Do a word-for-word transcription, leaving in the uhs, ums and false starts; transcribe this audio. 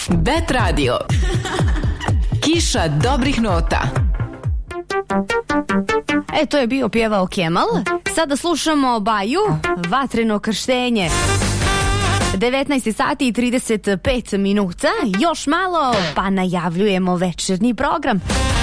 Bet radio. Kiša dobrih nota. E, to je bio pjevao Kemal. Sada slušamo Baju, Vatreno krštenje. devetnaest sati i trideset pet minuta. Još malo pa najavljujemo večernji program.